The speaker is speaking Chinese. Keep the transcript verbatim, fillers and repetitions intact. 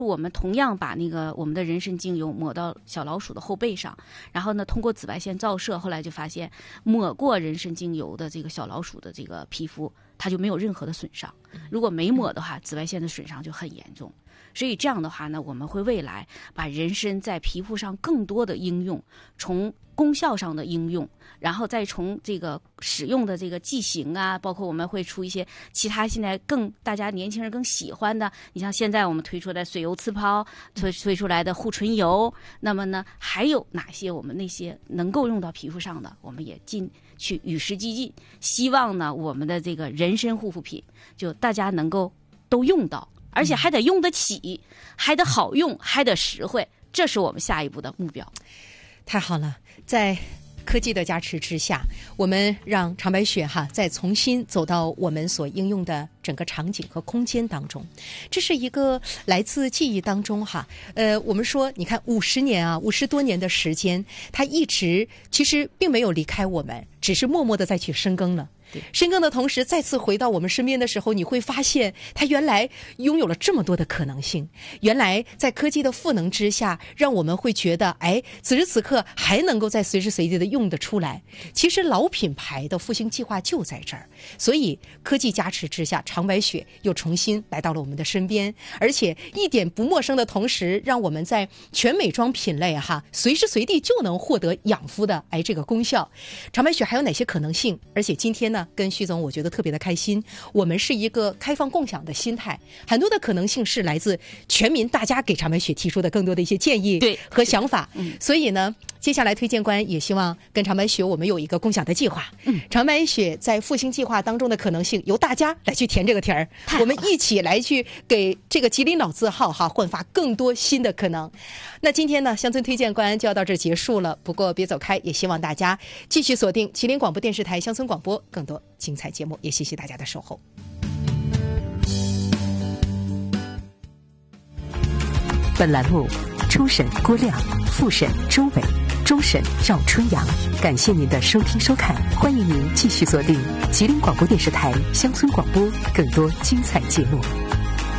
我们同样把那个我们的人参精油抹到小老鼠的后背上，然后呢，通过紫外线照射，后来就发现抹过人参精油的这个小老鼠的这个皮肤，它就没有任何的损伤。如果没抹的话，紫外线的损伤就很严重。所以这样的话呢，我们会未来把人参在皮肤上更多的应用，从功效上的应用，然后再从这个使用的这个剂型啊，包括我们会出一些其他现在更大家年轻人更喜欢的，你像现在我们推出的水油刺泡，推推出来的护唇油，那么呢还有哪些我们那些能够用到皮肤上的，我们也尽去与时俱进，希望呢我们的这个人参护肤品就大家能够都用到，而且还得用得起，还得好用，还得实惠，这是我们下一步的目标。 太好了，在科技的加持之下，我们让长白雪哈再重新走到我们所应用的整个场景和空间当中。这是一个来自记忆当中哈，呃，我们说你看五十年啊，五十多年的时间，它一直其实并没有离开我们，只是默默的再去深耕了。深耕的同时，再次回到我们身边的时候，你会发现它原来拥有了这么多的可能性。原来在科技的赋能之下，让我们会觉得，哎，此时此刻还能够在随时随地的用得出来。其实老品牌的复兴计划就在这儿，所以科技加持之下，长白雪又重新来到了我们的身边，而且一点不陌生的同时，让我们在全美妆品类哈，随时随地就能获得养肤的哎这个功效。长白雪还有哪些可能性？而且今天呢，跟徐总我觉得特别的开心，我们是一个开放共享的心态，很多的可能性是来自全民大家给长白雪提出的更多的一些建议和想法。嗯，所以呢，接下来推荐官也希望跟长白雪我们有一个共享的计划。嗯，长白雪在复兴计划当中的可能性由大家来去填这个题儿，我们一起来去给这个吉林老字号哈焕发更多新的可能。那今天呢，乡村推荐官就要到这儿结束了，不过别走开，也希望大家继续锁定吉林广播电视台乡村广播更多精彩节目，也谢谢大家的守候。 本栏目初审郭亮，复审周伟，终审赵春阳。感谢您的收听收看，欢迎您继续锁定吉林广播电视台乡村广播更多精彩节目。